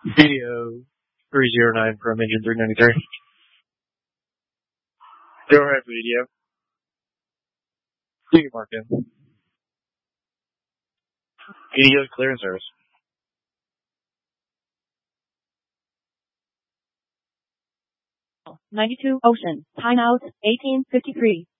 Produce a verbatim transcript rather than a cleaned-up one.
Video three zero nine from engine three ninety-three. Go ahead, video. Do you mark in? Video clear and service. ninety-two Ocean, timeout eighteen fifty-three.